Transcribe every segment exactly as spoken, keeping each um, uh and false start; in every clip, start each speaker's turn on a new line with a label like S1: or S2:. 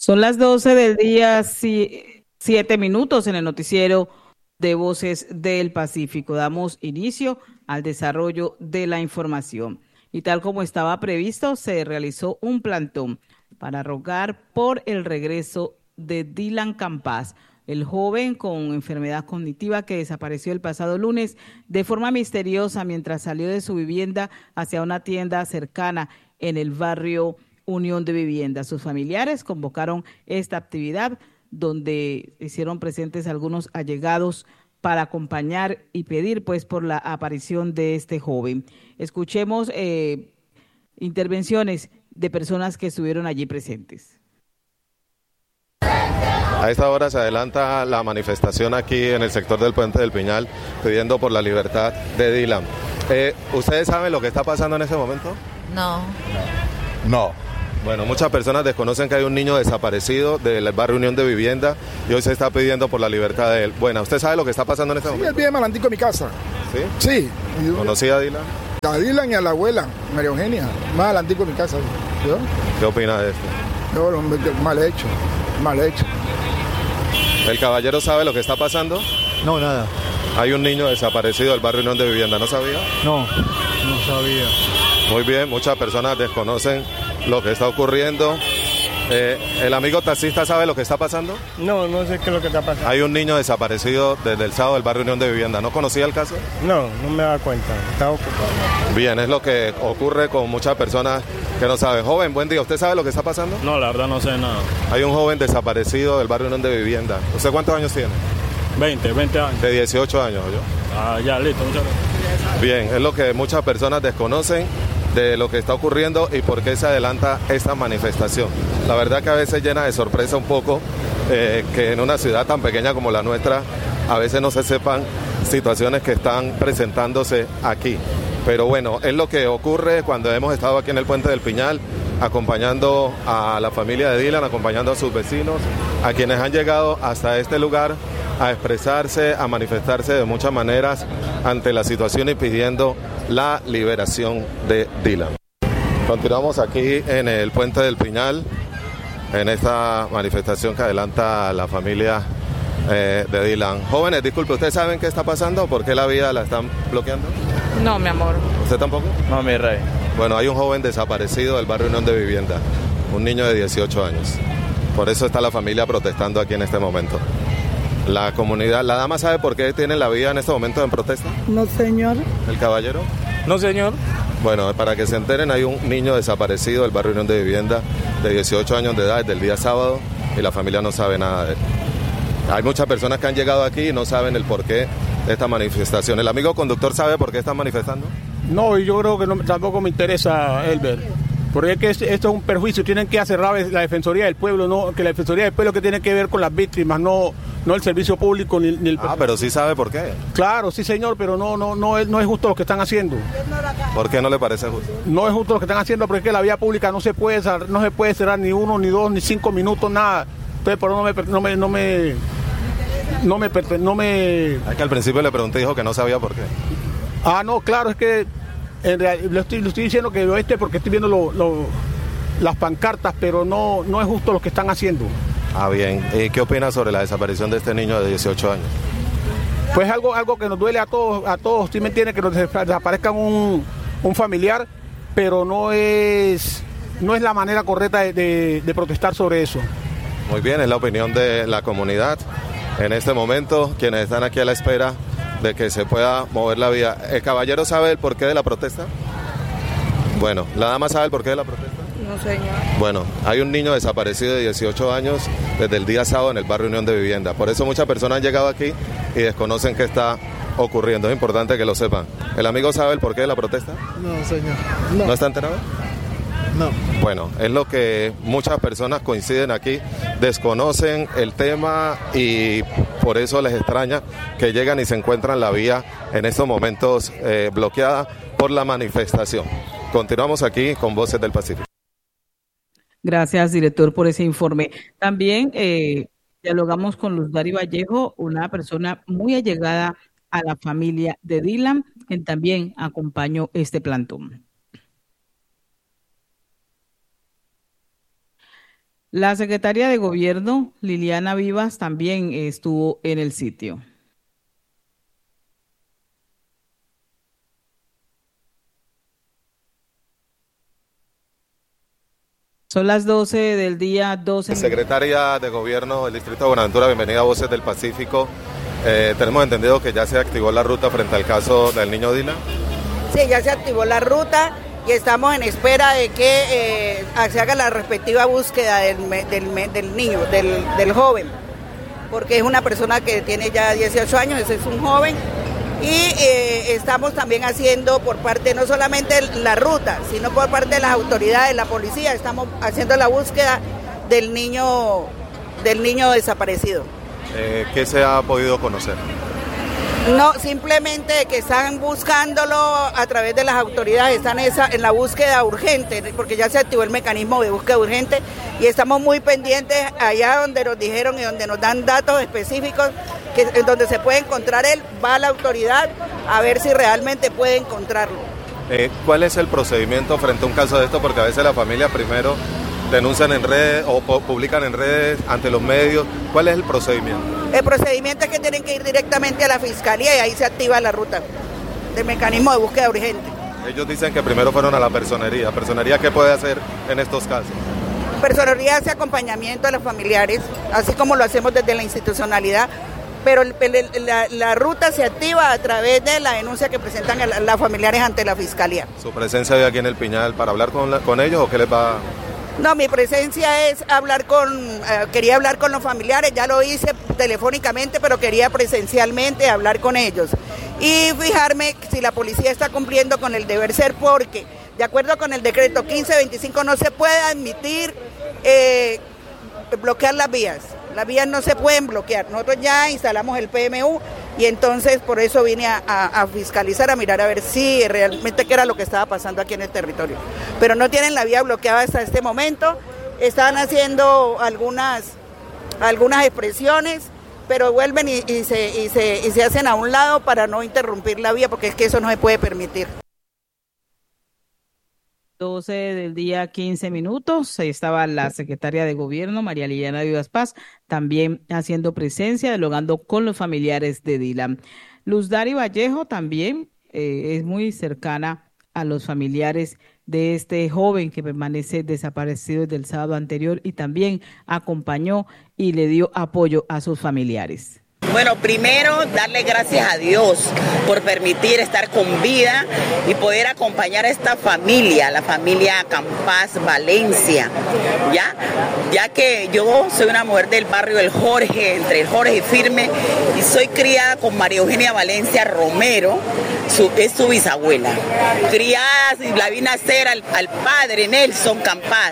S1: Son las doce del día, si- siete minutos en el noticiero de Voces del Pacífico. Damos inicio al desarrollo de la información. Y tal como estaba previsto, se realizó un plantón para rogar por el regreso de Dylan Campás, el joven con enfermedad cognitiva que desapareció el pasado lunes de forma misteriosa mientras salió de su vivienda hacia una tienda cercana en el barrio Unión de Vivienda. Sus familiares convocaron esta actividad donde hicieron presentes algunos allegados para acompañar y pedir pues por la aparición de este joven. Escuchemos eh, intervenciones de personas que estuvieron allí presentes.
S2: A esta hora se adelanta la manifestación aquí en el sector del Puente del Piñal pidiendo por la libertad de Dylan. Eh, ¿Ustedes saben lo que está pasando en este momento?
S3: No.
S2: No. Bueno, muchas personas desconocen que hay un niño desaparecido del barrio Unión de Vivienda y hoy se está pidiendo por la libertad de él. Bueno, ¿usted sabe lo que está pasando en este
S4: Sí,
S2: momento?
S4: él vive más adelantico de mi casa.
S2: ¿Sí?
S4: Sí.
S2: ¿Conocía a Dylan?
S4: A Dylan y a la abuela, María Eugenia, más adelantico de mi casa. ¿Yo?
S2: ¿Qué opina de esto?
S4: Yo, hombre, mal hecho, mal hecho.
S2: ¿El caballero sabe lo que está pasando?
S5: No, nada.
S2: Hay un niño desaparecido del barrio Unión de Vivienda, ¿no sabía?
S5: No, no sabía.
S2: Muy bien, muchas personas desconocen lo que está ocurriendo. Eh, ¿El amigo taxista sabe lo que está pasando?
S6: No, no sé qué es lo que está pasando.
S2: Hay un niño desaparecido desde el sábado del barrio Unión de Vivienda. ¿No conocía el caso?
S6: No, no me da cuenta. Estaba ocupado.
S2: Bien, es lo que ocurre con muchas personas que no saben. Joven, buen día. ¿Usted sabe lo que está pasando?
S6: No, la verdad no sé nada.
S2: Hay un joven desaparecido del barrio Unión de Vivienda. ¿Usted cuántos años tiene?
S6: veinte, veinte años.
S2: De dieciocho años, ¿yo?
S6: Ah, ya, listo, muchas gracias.
S2: Bien, es lo que muchas personas desconocen de lo que está ocurriendo y por qué se adelanta esta manifestación. La verdad que a veces llena de sorpresa un poco eh, que en una ciudad tan pequeña como la nuestra a veces no se sepan situaciones que están presentándose aquí. Pero bueno, es lo que ocurre cuando hemos estado aquí en el Puente del Piñal acompañando a la familia de Dylan, acompañando a sus vecinos, a quienes han llegado hasta este lugar a expresarse, a manifestarse de muchas maneras ante la situación y pidiendo la liberación de Dylan. Continuamos aquí en el Puente del Piñal, en esta manifestación que adelanta la familia eh, de Dylan. Jóvenes, disculpe, ¿ustedes saben qué está pasando? ¿Por qué la vía la están bloqueando?
S1: No, mi amor.
S2: ¿Usted tampoco?
S6: No, mi rey.
S2: Bueno, hay un joven desaparecido del barrio Unión de Vivienda, un niño de dieciocho años. Por eso está la familia protestando aquí en este momento. La comunidad, ¿la dama sabe por qué tienen la vía en este momento en protesta?
S7: No, señor.
S2: ¿El caballero?
S6: No, señor.
S2: Bueno, para que se enteren, hay un niño desaparecido del barrio Unión de Vivienda de dieciocho años de edad desde el día sábado y la familia no sabe nada de él. Hay muchas personas que han llegado aquí y no saben el porqué de esta manifestación. ¿El amigo conductor sabe por qué están manifestando?
S5: No, yo creo que no, tampoco me interesa, Elber. Porque es que esto es un perjuicio, tienen que hacer la Defensoría del Pueblo, no, que la Defensoría del Pueblo que tiene que ver con las víctimas, no, no el servicio público ni, ni el...
S2: Ah, pero sí sabe por qué.
S5: Claro, sí señor, pero no, no, no es, no es justo lo que están haciendo.
S2: ¿Por qué no le parece justo?
S5: No es justo lo que están haciendo porque es que la vía pública no se puede cerrar, no se puede cerrar ni uno, ni dos, ni cinco minutos, nada. Entonces por eso no me, no me, no me, no me, no me, no me...
S2: Es que al principio le pregunté y dijo que no sabía por qué.
S5: Ah, no, claro, es que en realidad, le, estoy, le estoy diciendo que lo este porque estoy viendo lo, lo, las pancartas, pero no, no es justo lo que están haciendo.
S2: Ah, bien. ¿Y qué opina sobre la desaparición de este niño de dieciocho años?
S5: Pues algo, algo que nos duele a todos, a todos, ¿sí me entiende? Que nos desaparezca un, un familiar, pero no es, no es la manera correcta de, de, de protestar sobre eso.
S2: Muy bien, es la opinión de la comunidad. En este momento, quienes están aquí a la espera de que se pueda mover la vía. ¿El caballero sabe el porqué de la protesta? Bueno, ¿la dama sabe el porqué de la protesta?
S7: No, señor.
S2: Bueno, hay un niño desaparecido de dieciocho años desde el día sábado en el barrio Unión de Vivienda. Por eso muchas personas han llegado aquí y desconocen qué está ocurriendo. Es importante que lo sepan. ¿El amigo sabe el porqué de la protesta?
S7: No, señor.
S2: ¿No,
S7: No,
S2: está enterado?
S7: no.
S2: Bueno, es lo que muchas personas coinciden aquí, desconocen el tema y por eso les extraña que llegan y se encuentran la vía en estos momentos eh, bloqueada por la manifestación. Continuamos aquí con Voces del Pacífico.
S1: Gracias, director, por ese informe. También eh, dialogamos con Luz Dari Vallejo, una persona muy allegada a la familia de Dylan, quien también acompañó este plantón. La secretaria de Gobierno, Liliana Vivas, también estuvo en el sitio. Son las doce del día, doce.
S2: Secretaria de Gobierno del Distrito de Buenaventura, bienvenida a Voces del Pacífico. Eh, tenemos entendido que ya se activó la ruta frente al caso del niño Dylan.
S3: Sí, ya se activó la ruta y estamos en espera de que eh, se haga la respectiva búsqueda del, del, del niño, del, del joven, porque es una persona que tiene ya dieciocho años, ese es un joven, y eh, estamos también haciendo por parte, no solamente la ruta, sino por parte de las autoridades, la policía, estamos haciendo la búsqueda del niño, del niño desaparecido.
S2: Eh, ¿Qué se ha podido conocer?
S3: No, simplemente que están buscándolo a través de las autoridades, están esa, en la búsqueda urgente, porque ya se activó el mecanismo de búsqueda urgente y estamos muy pendientes allá donde nos dijeron y donde nos dan datos específicos, que en donde se puede encontrar él, va la autoridad a ver si realmente puede encontrarlo.
S2: Eh, ¿Cuál es el procedimiento frente a un caso de esto? Porque a veces la familia primero denuncian en redes o publican en redes ante los medios. ¿Cuál es el procedimiento?
S3: El procedimiento es que tienen que ir directamente a la fiscalía y ahí se activa la ruta del mecanismo de búsqueda urgente.
S2: Ellos dicen que primero fueron a la personería. ¿Personería qué puede hacer en estos casos?
S3: Personería hace acompañamiento a los familiares, así como lo hacemos desde la institucionalidad, pero el, el, la, la ruta se activa a través de la denuncia que presentan las familiares ante la fiscalía.
S2: ¿Su presencia hoy aquí en El Piñal para hablar con, la, con ellos o qué les va a...?
S3: No, mi presencia es hablar con, eh, quería hablar con los familiares, ya lo hice telefónicamente, pero quería presencialmente hablar con ellos y fijarme si la policía está cumpliendo con el deber ser, porque de acuerdo con el decreto quince veinticinco no se puede admitir eh, bloquear las vías, las vías no se pueden bloquear, nosotros ya instalamos el P M U y entonces por eso vine a, a, a fiscalizar, a mirar a ver si realmente qué era lo que estaba pasando aquí en el territorio. Pero no tienen la vía bloqueada hasta este momento, están haciendo algunas, algunas expresiones, pero vuelven y, y, se, y, se, y se hacen a un lado para no interrumpir la vía, porque es que eso no se puede permitir.
S1: doce del día, quince minutos, estaba la secretaria de Gobierno, María Liliana Vivas Paz, también haciendo presencia, dialogando con los familiares de Dylan. Luz Dari Vallejo también eh, es muy cercana a los familiares de este joven que permanece desaparecido desde el sábado anterior y también acompañó y le dio apoyo a sus familiares.
S8: Bueno, primero darle gracias a Dios por permitir estar con vida y poder acompañar a esta familia, la familia Campás Valencia, ¿ya? Ya que yo soy una mujer del barrio El Jorge, entre El Jorge y Firme, y soy criada con María Eugenia Valencia Romero, su, es su bisabuela. Criada, la vi nacer al, al padre Nelson Campás,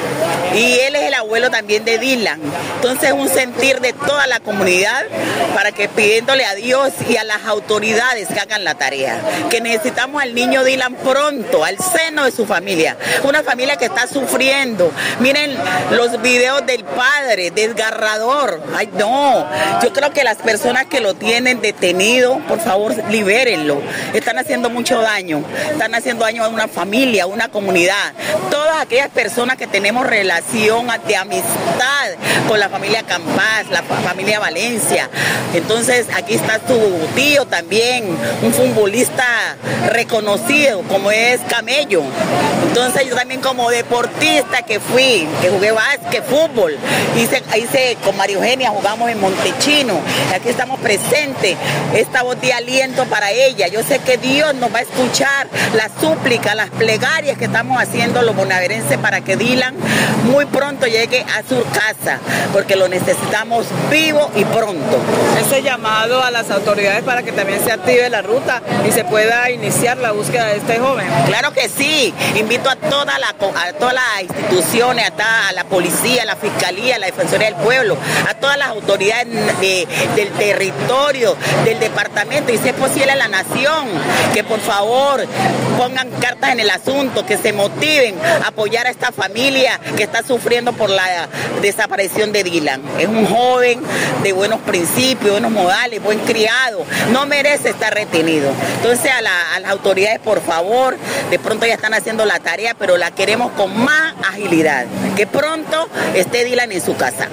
S8: y él es el abuelo también de Dylan. Entonces es un sentir de toda la comunidad para que pidiéndole a Dios y a las autoridades que hagan la tarea, que necesitamos al niño Dylan pronto, al seno de su familia, una familia que está sufriendo. Miren los videos del padre, desgarrador. Ay, no, yo creo que las personas que lo tienen detenido, por favor, libérenlo. Están haciendo mucho daño, están haciendo daño a una familia, a una comunidad. Todas aquellas personas que tenemos relación de amistad con la familia Campás, la familia Valencia. Entonces aquí está tu tío también, un futbolista reconocido como es Camello. Entonces yo también como deportista que fui, que jugué básquet, fútbol, hice, hice con María Eugenia, jugamos en Montechino, y aquí estamos presentes, esta voz de aliento para ella. Yo sé que Dios nos va a escuchar las súplicas, las plegarias que estamos haciendo los bonaerenses para que Dylan muy pronto llegue a su casa, porque lo necesitamos vivo y pronto.
S9: Ese llamado a las autoridades para que también se active la ruta y se pueda iniciar la búsqueda de este joven.
S8: Claro que sí, invito a, toda la, a todas las instituciones, a, a la policía, a la fiscalía, a la defensoría del pueblo, a todas las autoridades de, del territorio, del departamento y si es posible a la nación, que por favor pongan cartas en el asunto, que se motiven a apoyar a esta familia que está sufriendo por la desaparición de Dylan. Es un joven de buenos principios, buenos modales, buen criado, no merece estar retenido. Entonces a, la, a las autoridades, por favor, de pronto ya están haciendo la tarea, pero la queremos con más agilidad, que pronto esté Dylan en su casa.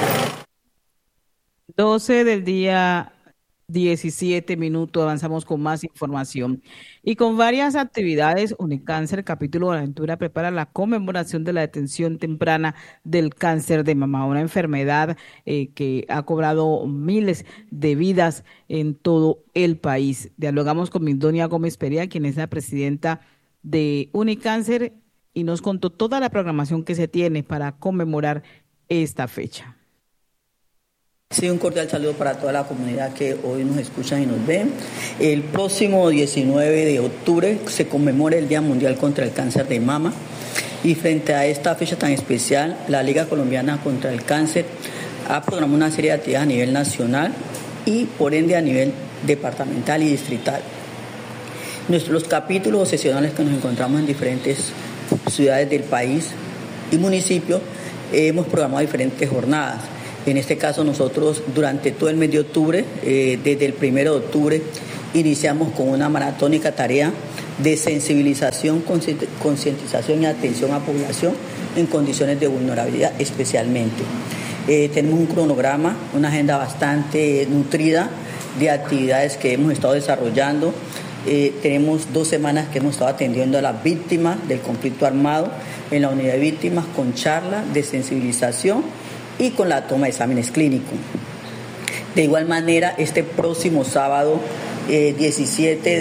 S1: doce del día, diecisiete minutos, avanzamos con más información. Y con varias actividades, Unicáncer, capítulo Buenaventura, prepara la conmemoración de la detención temprana del cáncer de mama, una enfermedad eh, que ha cobrado miles de vidas en todo el país. Dialogamos con Midonia Gómez Perea, quien es la presidenta de Unicáncer, y nos contó toda la programación que se tiene para conmemorar esta fecha.
S10: Sí, un cordial saludo para toda la comunidad que hoy nos escucha y nos ve. El próximo diecinueve de octubre se conmemora el Día Mundial contra el Cáncer de Mama, y frente a esta fecha tan especial, la Liga Colombiana contra el Cáncer ha programado una serie de actividades a nivel nacional y por ende a nivel departamental y distrital. Nuestros capítulos sesionales que nos encontramos en diferentes ciudades del país y municipios, eh, hemos programado diferentes jornadas. En este caso nosotros durante todo el mes de octubre, eh, desde el primero de octubre, iniciamos con una maratónica tarea de sensibilización, concientización y atención a población en condiciones de vulnerabilidad especialmente. Eh, tenemos un cronograma, una agenda bastante nutrida de actividades que hemos estado desarrollando. Eh, tenemos dos semanas que hemos estado atendiendo a las víctimas del conflicto armado en la unidad de víctimas con charlas de sensibilización y con la toma de exámenes clínicos. De igual manera, este próximo sábado eh, diecisiete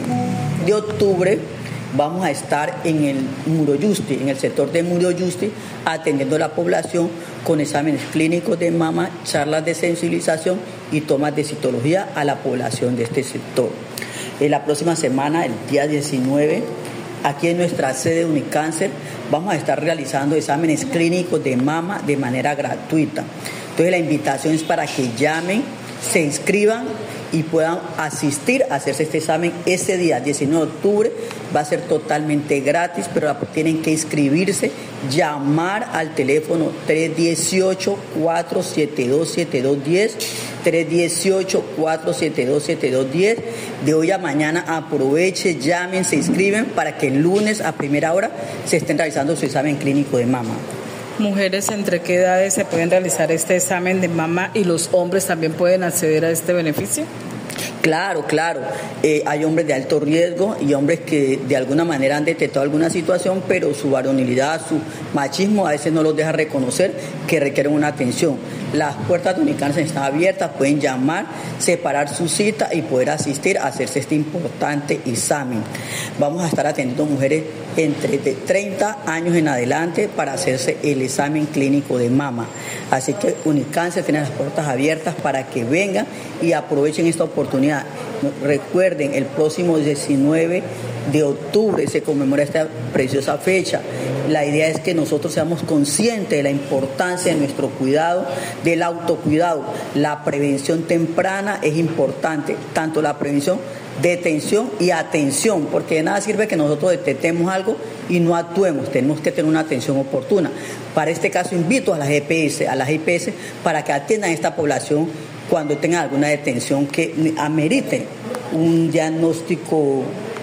S10: de octubre vamos a estar en el Muroyusti, en el sector de Muroyusti, atendiendo a la población con exámenes clínicos de mama, charlas de sensibilización y tomas de citología a la población de este sector. En la próxima semana, el día diecinueve, aquí en nuestra sede de Unicáncer, vamos a estar realizando exámenes clínicos de mama de manera gratuita. Entonces la invitación es para que llamen, se inscriban y puedan asistir a hacerse este examen ese día, diecinueve de octubre. Va a ser totalmente gratis, pero tienen que inscribirse, llamar al teléfono tres uno ocho, cuatro siete dos, siete dos uno cero, tres uno ocho, cuatro siete dos, siete dos uno cero. De hoy a mañana aproveche, llamen, se inscriben para que el lunes a primera hora se estén realizando su examen clínico de mama.
S9: Mujeres, ¿entre qué edades se pueden realizar este examen de mama y los hombres también pueden acceder a este beneficio?
S10: Claro, claro. Eh, hay hombres de alto riesgo y hombres que de alguna manera han detectado alguna situación, pero su varonilidad, su machismo a veces no los deja reconocer que requieren una atención. Las puertas de Unicáncer están abiertas, pueden llamar, separar su cita y poder asistir a hacerse este importante examen. Vamos a estar atendiendo mujeres entre de treinta años en adelante para hacerse el examen clínico de mama. Así que Unicáncer tiene las puertas abiertas para que vengan y aprovechen esta oportunidad. Recuerden, el próximo diecinueve de octubre se conmemora esta preciosa fecha. La idea es que nosotros seamos conscientes de la importancia de nuestro cuidado, del autocuidado. La prevención temprana es importante, tanto la prevención, detención y atención, porque de nada sirve que nosotros detectemos algo y no actuemos, tenemos que tener una atención oportuna. Para este caso invito a las E P S, a las E P S para que atiendan a esta población cuando tengan alguna detención que amerite un diagnóstico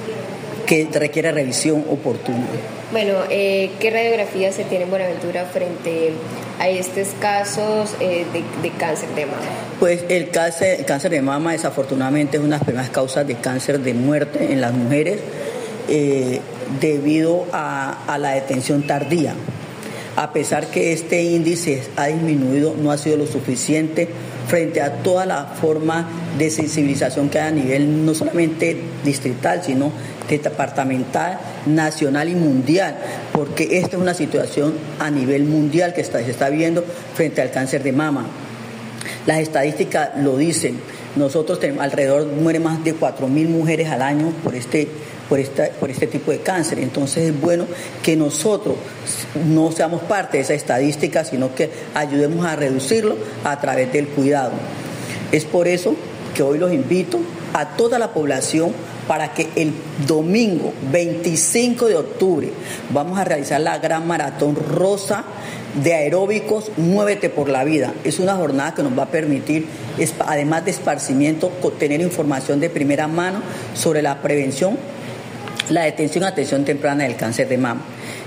S10: que requiere revisión oportuna.
S11: Bueno, eh, ¿qué radiografía se tiene en Buenaventura frente a estos casos eh, de, de cáncer de mama?
S10: Pues el cáncer, el cáncer de mama desafortunadamente es una de las primeras causas de cáncer de muerte en las mujeres eh, debido a, a la detención tardía. A pesar que este índice ha disminuido, no ha sido lo suficiente frente a toda la forma de sensibilización que hay a nivel no solamente distrital, sino departamental, nacional y mundial, porque esta es una situación a nivel mundial que está, se está viendo frente al cáncer de mama. Las estadísticas lo dicen. Nosotros tenemos alrededor, mueren más de cuatro mil mujeres al año por este Por, esta, por este tipo de cáncer. Entonces es bueno que nosotros no seamos parte de esa estadística, sino que ayudemos a reducirlo a través del cuidado. Es por eso que hoy los invito a toda la población para que el domingo veinticinco de octubre vamos a realizar la gran maratón rosa de aeróbicos Muévete por la Vida. Es una jornada que nos va a permitir, además de esparcimiento, tener información de primera mano sobre la prevención, la detención y atención temprana del cáncer de mama.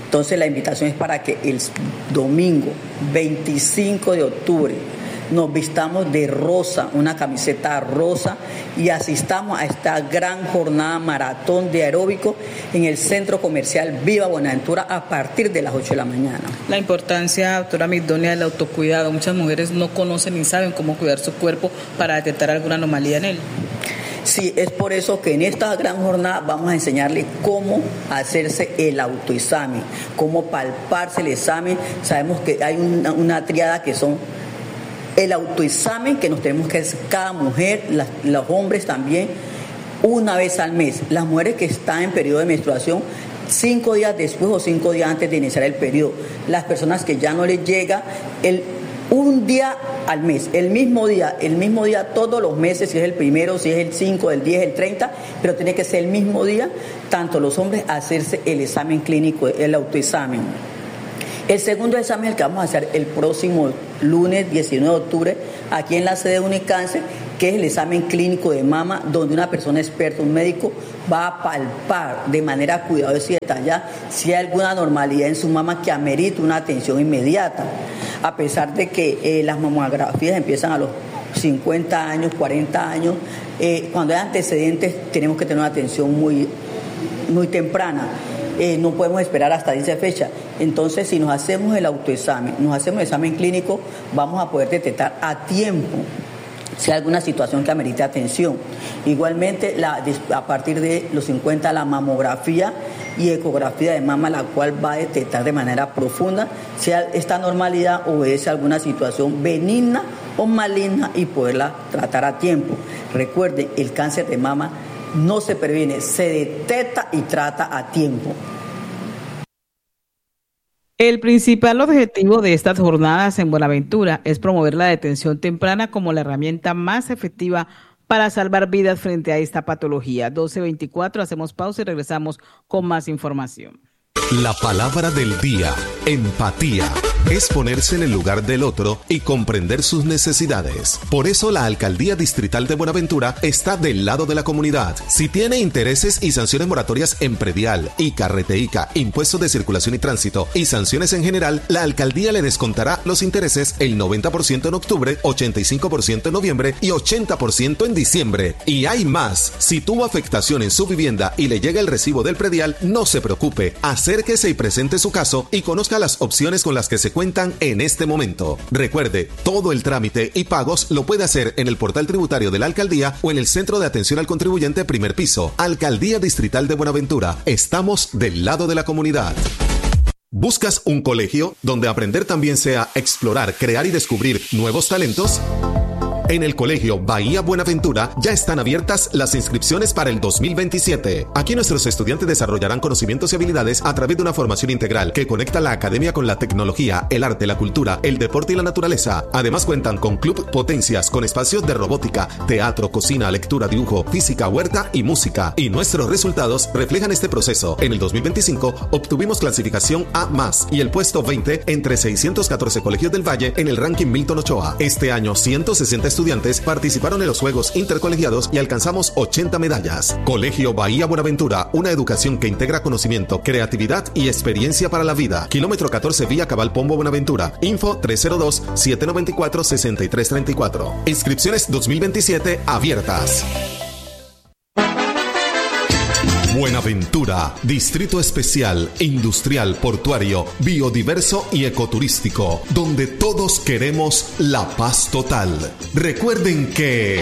S10: Entonces la invitación es para que el domingo veinticinco de octubre nos vistamos de rosa, una camiseta rosa, y asistamos a esta gran jornada maratón de aeróbico en el Centro Comercial Viva Buenaventura a partir de las ocho de la mañana.
S9: La importancia, doctora Migdonia, del autocuidado. Muchas mujeres no conocen ni saben cómo cuidar su cuerpo para detectar alguna anomalía en él.
S10: Sí, es por eso que en esta gran jornada vamos a enseñarle cómo hacerse el autoexamen, cómo palparse el examen. Sabemos que hay una, una triada que son el autoexamen que nos tenemos que hacer cada mujer, las, los hombres también, una vez al mes. Las mujeres que están en periodo de menstruación, cinco días después o cinco días antes de iniciar el periodo. Las personas que ya no les llega, el, un día al mes, el mismo día, el mismo día todos los meses, si es el primero, si es el cinco, el diez, el treinta, pero tiene que ser el mismo día, tanto los hombres hacerse el examen clínico, el autoexamen. El segundo examen es el que vamos a hacer el próximo lunes diecinueve de octubre aquí en la sede de Unicáncer, que es el examen clínico de mama, donde una persona experta, un médico, va a palpar de manera cuidadosa y detallada si hay alguna anormalidad en su mama que amerite una atención inmediata. A pesar de que eh, las mamografías empiezan a los cincuenta años, cuarenta años, eh, cuando hay antecedentes tenemos que tener una atención muy, muy temprana. Eh, no podemos esperar hasta dicha fecha. Entonces, si nos hacemos el autoexamen, nos hacemos el examen clínico, vamos a poder detectar a tiempo si hay alguna situación que amerite atención. Igualmente, la, a partir de los cincuenta, la mamografía y ecografía de mama, la cual va a detectar de manera profunda si esta normalidad obedece a alguna situación benigna o maligna y poderla tratar a tiempo. Recuerden, el cáncer de mama no se previene, se detecta y trata a tiempo.
S1: El principal objetivo de estas jornadas en Buenaventura es promover la detención temprana como la herramienta más efectiva para salvar vidas frente a esta patología. doce veinticuatro, hacemos pausa y regresamos con más información.
S12: La palabra del día, empatía, es ponerse en el lugar del otro y comprender sus necesidades. Por eso la Alcaldía Distrital de Buenaventura está del lado de la comunidad. Si tiene intereses y sanciones moratorias en predial, ICA, Reteica, impuestos de circulación y tránsito y sanciones en general, la Alcaldía le descontará los intereses el noventa por ciento en octubre, ochenta y cinco por ciento en noviembre y ochenta por ciento en diciembre. Y hay más. Si tuvo afectación en su vivienda y le llega el recibo del predial, no se preocupe. Acérquese y presente su caso y conozca las opciones con las que se cuentan en este momento. Recuerde, todo el trámite y pagos lo puede hacer en el portal tributario de la Alcaldía o en el Centro de Atención al Contribuyente primer piso. Alcaldía Distrital de Buenaventura. Estamos del lado de la comunidad. ¿Buscas un colegio donde aprender también sea explorar, crear y descubrir nuevos talentos? En el Colegio Bahía Buenaventura ya están abiertas las inscripciones para el dos mil veintisiete. Aquí nuestros estudiantes desarrollarán conocimientos y habilidades a través de una formación integral que conecta la academia con la tecnología, el arte, la cultura, el deporte y la naturaleza. Además cuentan con Club Potencias, con espacios de robótica, teatro, cocina, lectura, dibujo, física, huerta y música. Y nuestros resultados reflejan este proceso. En el dos mil veinticinco obtuvimos clasificación A más y el puesto veinte entre seiscientos catorce colegios del Valle en el ranking Milton Ochoa. Este año ciento sesenta estudiantes estudiantes participaron en los Juegos Intercolegiados y alcanzamos ochenta medallas. Colegio Bahía Buenaventura, una educación que integra conocimiento, creatividad y experiencia para la vida. Kilómetro catorce Vía Cabal Pombo Buenaventura. Info tres cero dos, siete nueve cuatro, seis tres tres cuatro. Inscripciones dos mil veintisiete abiertas. Buenaventura, distrito especial, industrial, portuario, biodiverso y ecoturístico, donde todos queremos la paz total. Recuerden que